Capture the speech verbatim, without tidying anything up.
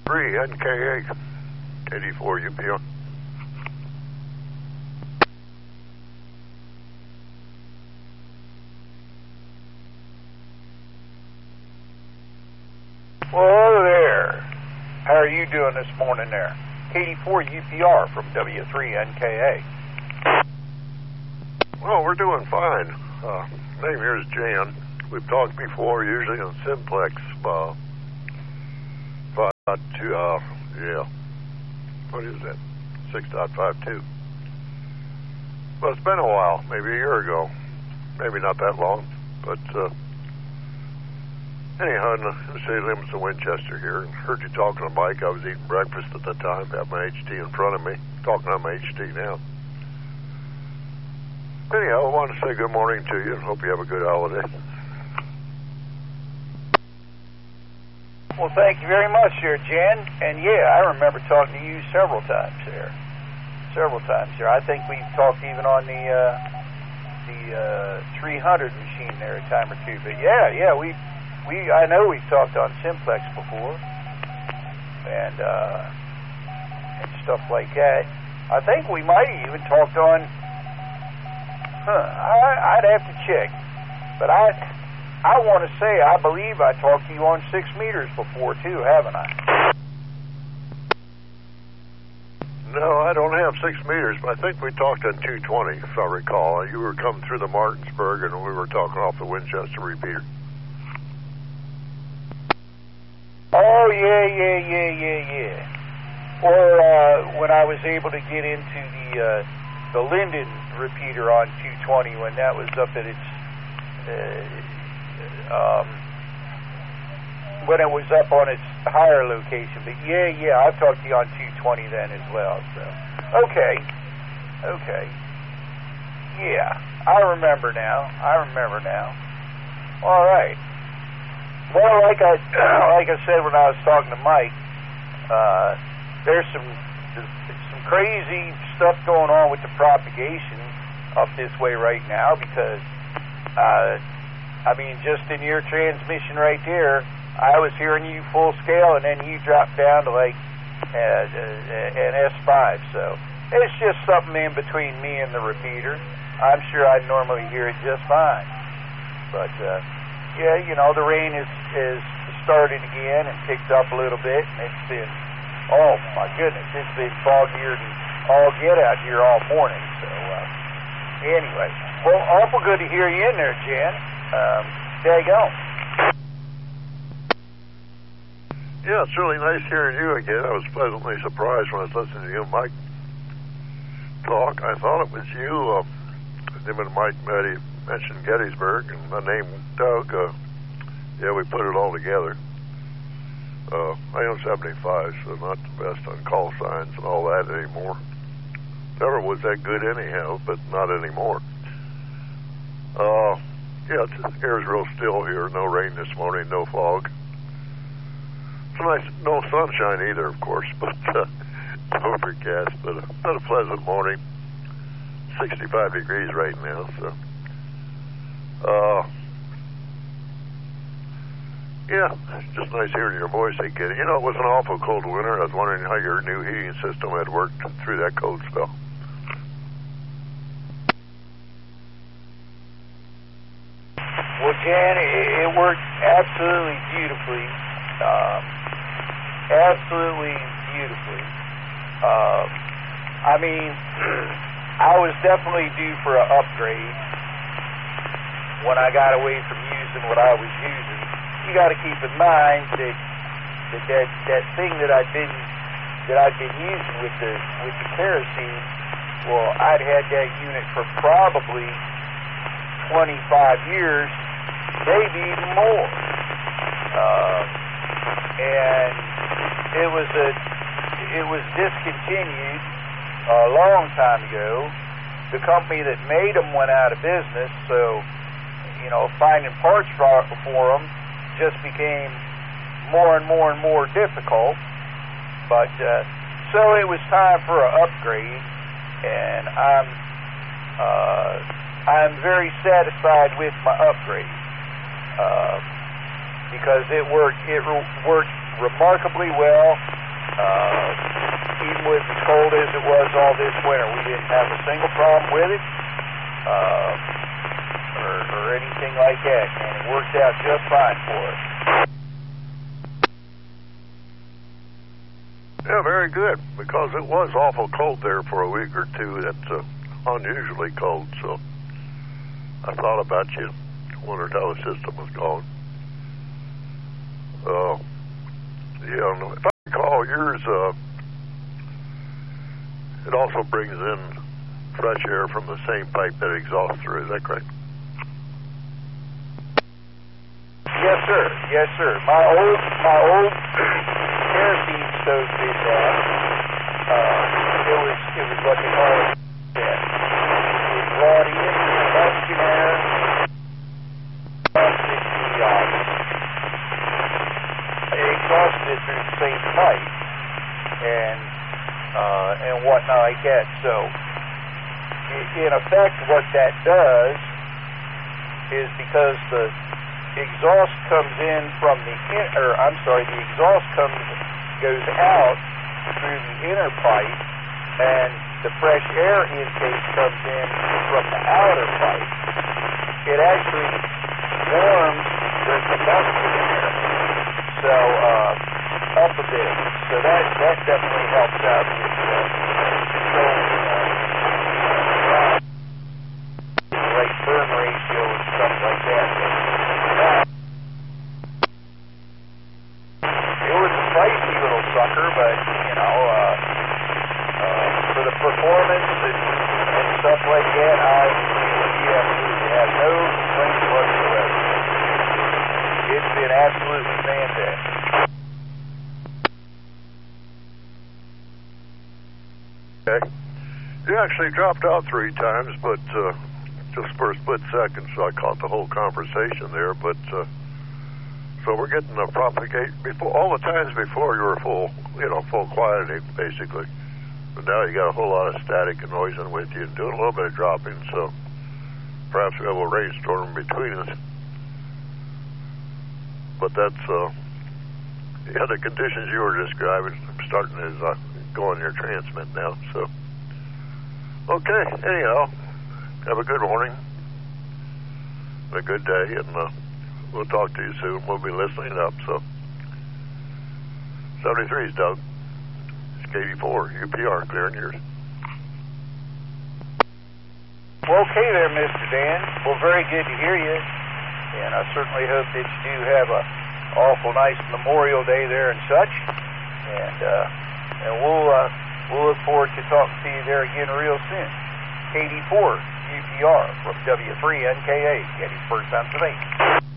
three N K A, eighty-four U P R. Well, hello there. How are you doing this morning there? eighty-four U P R from W three N K A. Well, we're doing fine. Uh, name here is Jan. We've talked before, usually on Simplex. Uh, five two, uh, yeah. What is that? six point five two. Well, it's been a while, maybe a year ago. Maybe not that long. But, uh, anyhow, in the, in the city limits of Winchester here. Heard you talking on Mike. I was eating breakfast at the time. Had my H T in front of me. Talking on my H T now. Anyhow, I want to say good morning to you and hope you have a good holiday. Well, thank you very much, there, Jan. And yeah, I remember talking to you several times there. Several times there. I think we've talked even on the uh, the uh, three hundred machine there a time or two. But yeah, yeah, we we I know we've talked on Simplex before and uh, and stuff like that. I think we might have even talked on. Huh, I, I'd have to check, but I I want to say I believe I talked to you on six meters before too, haven't I? No, I don't have six meters, but I think we talked on two twenty, if I recall. You were coming through the Martinsburg, and we were talking off the Winchester repeater. Oh, yeah, yeah, yeah, yeah, yeah. Or uh, when I was able to get into the uh, the Linden repeater on two twenty when that was up at its... Uh, um, when it was up on its higher location. But yeah, yeah, I've talked to you on two twenty then as well. So, okay, okay, yeah, I remember now. I remember now. All right. Well, like I like I said when I was talking to Mike, uh, there's some some crazy stuff going on with the propagation up this way right now because, uh, I mean, just in your transmission right there. I was hearing you full scale, and then you dropped down to like uh, uh, an S five. So it's just something in between me and the repeater. I'm sure I normally hear it just fine. But uh, yeah, you know, the rain is is started again and picked up a little bit, and it's been, oh my goodness, it's been foggier than all get out here all morning. So uh, anyway, well, awful good to hear you in there, Jen. Um, there you go. Yeah, it's really nice hearing you again. I was pleasantly surprised when I was listening to you and Mike talk. I thought it was you. Uh, him and Mike met, he mentioned Gettysburg, and my name, Doug. Uh, yeah, we put it all together. Uh, I own seventy-five, so not the best on call signs and all that anymore. Never was that good anyhow, but not anymore. Uh, yeah, it's, the air's real still here. No rain this morning, no fog. It's nice, no sunshine either, of course, but uh, overcast, but a, not a pleasant morning. sixty-five degrees right now, so. Uh, yeah, it's just nice hearing your voice again. You know, it was an awful cold winter. I was wondering how your new heating system had worked through that cold spell. Well, Jan, it, it worked absolutely beautifully. Um, absolutely beautifully. Um, I mean, I was definitely due for an upgrade when I got away from using what I was using. You got to keep in mind that that, that that thing that I'd been that I'd been using with the with the kerosene. Well, I'd had that unit for probably twenty-five years, maybe even more. Uh, and it was a it was discontinued a long time ago. The company that made them went out of business, so you know finding parts for, for them just became more and more and more difficult. But uh, so it was time for an upgrade, and I'm uh, I'm very satisfied with my upgrade uh, because it worked it worked remarkably well. Uh, even with as cold as it was all this winter, we didn't have a single problem with it uh, or, or anything like that, and it worked out just fine for us. Yeah, very good, because it was awful cold there for a week or two. That's uh, unusually cold, so I thought about you, wondered how the system was going. Uh, yeah, if I recall, yours, uh, it also brings in fresh air from the same pipe that it exhausts through. Is that correct? Yes, sir. Yes, sir. My old, my old kerosene stove did that. Uh, it was, it was what they call it. It brought in combustion air, exhausted the, uh, exhausted it through the same pipe, and uh, and whatnot like that. So, in effect, what that does is because the exhaust comes in from the in, or I'm sorry, the exhaust comes goes out through the inner pipe, and the fresh air intake comes in from the outer pipe. It actually warms the combustion air, so uh, up a bit. So that that definitely helps out with uh, controlling uh, like burn ratio and stuff like that. It was a pricey little sucker, but you know, uh, uh, for the performance and, and stuff like that, I we absolutely have no complaints whatsoever. It's been absolutely fantastic. Okay. You actually dropped out three times, but uh, just for a split second, so I caught the whole conversation there. But uh, so we're getting a propagate before all the times before you were full, you know, full quantity basically. But now you got a whole lot of static and noising with you, and doing a little bit of dropping. So perhaps we have a rainstorm between us. But that's uh, yeah, the conditions you were describing starting to uh, go on your transmit now. So okay, anyhow, have a good morning, a good day, and uh, we'll talk to you soon. We'll be listening up. So seventy-three is Doug. It's K D four, U P R, clearing yours. Well, okay there, Mister Dan. Well, very good to hear you, and I certainly hope that you do have a awful nice Memorial Day there and such, and uh, and we'll uh, we'll look forward to talking to you there again real soon. K D four, U P R, from W three N K A, Gettysburg, Pennsylvania.